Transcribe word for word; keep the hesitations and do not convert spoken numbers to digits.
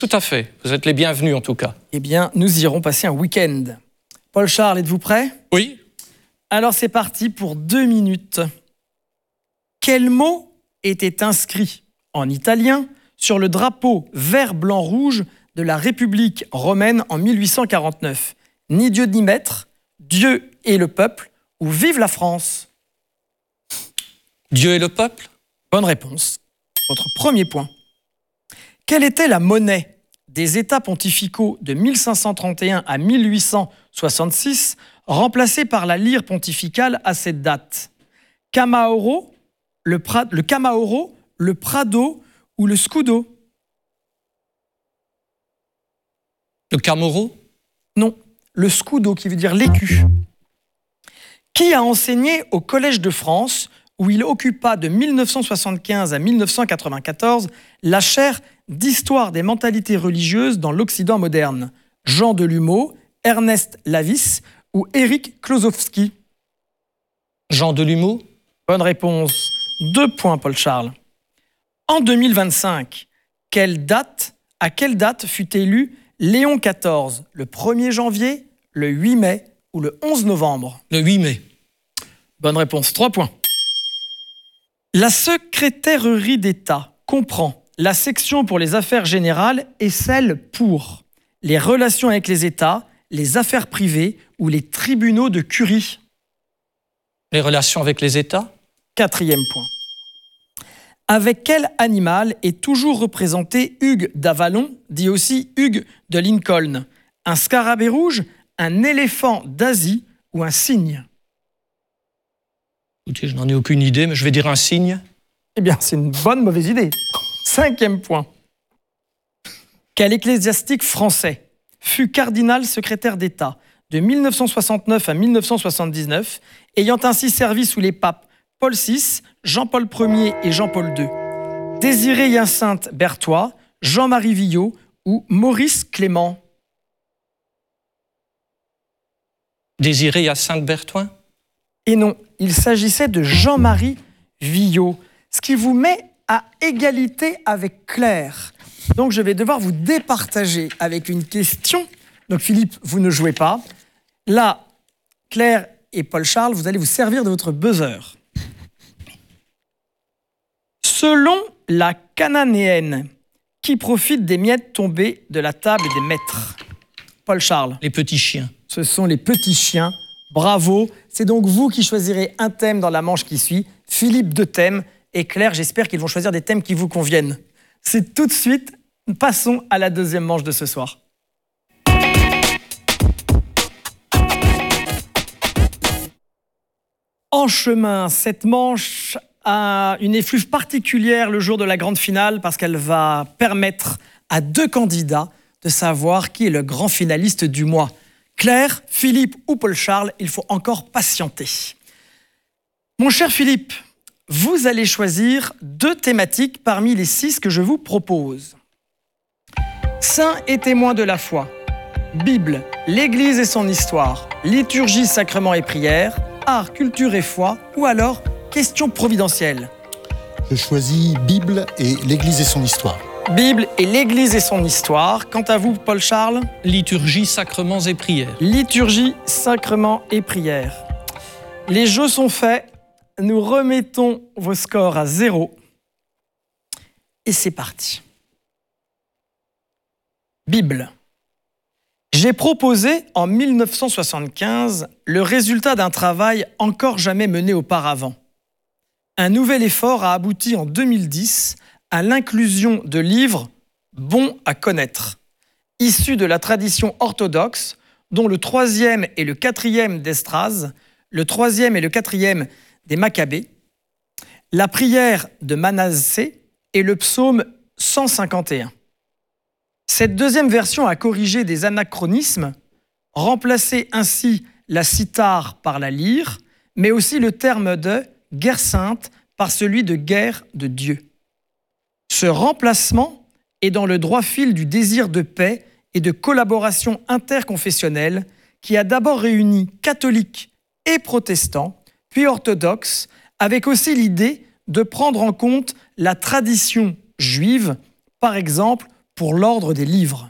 Tout à fait. Vous êtes les bienvenus, en tout cas. Eh bien, nous irons passer un week-end. Paul-Charles, êtes-vous prêt? Oui. Alors, c'est parti pour deux minutes. Quel mot était inscrit en italien sur le drapeau vert-blanc-rouge de la République romaine en mille huit cent quarante-neuf? Ni Dieu ni maître, Dieu et le peuple, ou vive la France? Dieu et le peuple? Bonne réponse. Votre premier point. Quelle était la monnaie des États pontificaux de mille cinq cent trente et un à mille huit cent soixante-six, remplacée par la lire pontificale à cette date? Camaoro, le, pra- le Camaoro, le Prado ou le Scudo? Le Camoro? Non, le Scudo qui veut dire l'écu. Qui a enseigné au Collège de France, où il occupa de mille neuf cent soixante-quinze à mille neuf cent quatre-vingt-quatorze la chaire d'histoire des mentalités religieuses dans l'Occident moderne? Jean Delumeau, Ernest Lavis ou Éric Klosowski? Jean Delumeau? Bonne réponse. Deux points, Paul-Charles. En deux mille vingt-cinq, quelle date, à quelle date fut élu Léon quatorze? Le premier janvier, le huit mai ou le onze novembre? Le huit mai. Bonne réponse. Trois points. La secrétairerie d'État comprend la section pour les affaires générales et celle pour les relations avec les États, les affaires privées ou les tribunaux de curie. Les relations avec les États? Quatrième point. Avec quel animal est toujours représenté Hugues d'Avalon, dit aussi Hugues de Lincoln? Un scarabée rouge, un éléphant d'Asie ou un cygne? Écoutez, je n'en ai aucune idée, mais je vais dire un cygne. Eh bien, c'est une bonne mauvaise idée. Cinquième point. Quel ecclésiastique français fut cardinal secrétaire d'État de mille neuf cent soixante-neuf à mille neuf cent soixante-dix-neuf, ayant ainsi servi sous les papes Paul six, Jean-Paul Ier et Jean-Paul deux? Désiré-Hyacinthe Berthois, Jean-Marie Villot ou Maurice Clément? Désiré-Hyacinthe Berthois? Et non, il s'agissait de Jean-Marie Villot, ce qui vous met à égalité avec Claire. Donc je vais devoir vous départager avec une question. Donc Philippe, vous ne jouez pas. Là, Claire et Paul-Charles, vous allez vous servir de votre buzzer. Selon la cananéenne, qui profite des miettes tombées de la table des maîtres? Paul-Charles. Les petits chiens. Ce sont les petits chiens. Bravo. C'est donc vous qui choisirez un thème dans la manche qui suit. Philippe, deux thèmes. Et Claire, j'espère qu'ils vont choisir des thèmes qui vous conviennent. C'est tout de suite. Passons à la deuxième manche de ce soir. En chemin, cette manche a une effluve particulière le jour de la grande finale parce qu'elle va permettre à deux candidats de savoir qui est le grand finaliste du mois. Claire, Philippe ou Paul-Charles, il faut encore patienter. Mon cher Philippe, vous allez choisir deux thématiques parmi les six que je vous propose. Saints et témoins de la foi, Bible, l'Église et son histoire, liturgie, sacrements et prières, art, culture et foi, ou alors question providentielle. Je choisis Bible et l'Église et son histoire. Bible et l'Église et son histoire. Quant à vous, Paul-Charles? Liturgie, sacrements et prières. Liturgie, sacrements et prières. Les jeux sont faits. Nous remettons vos scores à zéro. Et c'est parti. Bible. J'ai proposé en mille neuf cent soixante-quinze le résultat d'un travail encore jamais mené auparavant. Un nouvel effort a abouti en deux mille dix à l'inclusion de livres bons à connaître, issus de la tradition orthodoxe, dont le troisième et le quatrième d'Esdras, le troisième et le quatrième des Maccabées, la prière de Manassé et le psaume cent cinquante et un. Cette deuxième version a corrigé des anachronismes, remplacé ainsi la cithare par la lyre, mais aussi le terme de « guerre sainte » par celui de « guerre de Dieu ». Ce remplacement est dans le droit fil du désir de paix et de collaboration interconfessionnelle qui a d'abord réuni catholiques et protestants, puis orthodoxes, avec aussi l'idée de prendre en compte la tradition juive, par exemple pour l'ordre des livres.